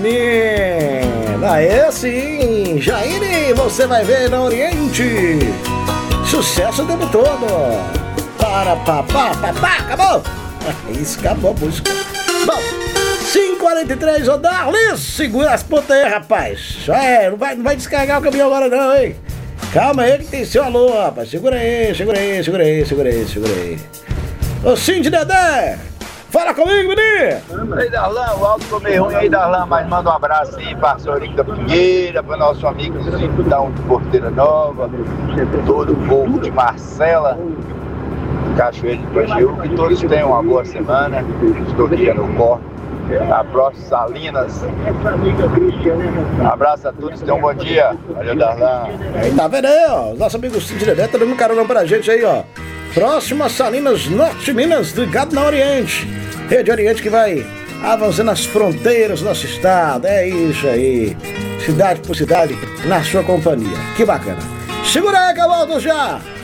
menino! Aí sim! Jaine, você vai ver no Oriente! Sucesso o tempo todo! Para papá, papá, acabou! Isso, acabou a música. Bom, 5h43, ô Darlis, segura as pontas aí, rapaz! Não vai descarregar o caminhão agora não, hein? Calma aí que tem seu alô, rapaz! Segura aí! Ô Cindy Dedé! Fala comigo, menino! Ei, Darlan, o áudio ficou meio ruim aí, Darlan, mas manda um abraço aí pra Sorinho da Pinheira, pra nosso amigo Zidão de Porteira Nova, todo o povo de Marcela, Cachoeira de Pajeú, que todos tenham uma boa semana. Estou aqui no Corpo, na próxima Salinas. Abraço a todos, tenham um bom dia. Valeu, Darlan. Aí tá vendo aí, ó, os nossos amigos Cindy Dedé tá dando carona pra gente aí, ó. Próxima Salinas, Norte Minas, ligado na Oriente. Rede Oriente que vai avançando as fronteiras do nosso estado. É isso aí. Cidade por cidade, na sua companhia. Que bacana. Segura aí que eu volto já.